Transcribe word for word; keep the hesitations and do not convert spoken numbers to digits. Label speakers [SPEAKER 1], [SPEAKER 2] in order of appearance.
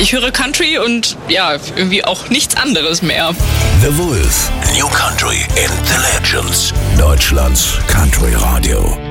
[SPEAKER 1] ich höre Country und ja, irgendwie auch nichts anderes mehr.
[SPEAKER 2] The Wolf, New Country and the Legends, Deutschlands Country Radio.